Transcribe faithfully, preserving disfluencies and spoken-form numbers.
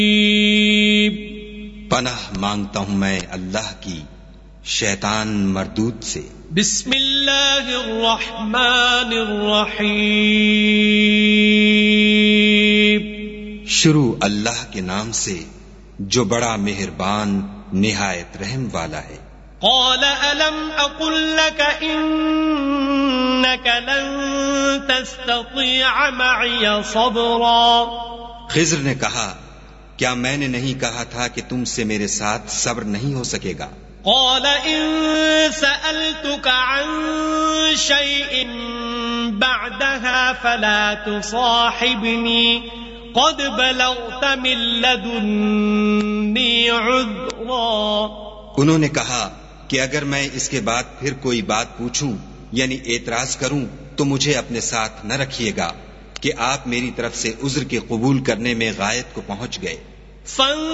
پناہ مانگتا ہوں میں اللہ کی شیطان مردود سے۔ بسم اللہ الرحمن الرحیم، شروع اللہ کے نام سے جو بڑا مہربان نہایت رحم والا ہے۔ قال ألم أقل لك إنك لن تستطيع معي صبرا، خضر نے کہا کیا میں نے نہیں کہا تھا کہ تم سے میرے ساتھ صبر نہیں ہو سکے گا؟ قال إن سألتك عن شيء بعدها فلا تصاحبني قد بلغت من لدني عذرا، انہوں نے کہا کہ اگر میں اس کے بعد پھر کوئی بات پوچھوں یعنی اعتراض کروں تو مجھے اپنے ساتھ نہ رکھیے گا کہ آپ میری طرف سے عذر کے قبول کرنے میں غایت کو پہنچ گئے۔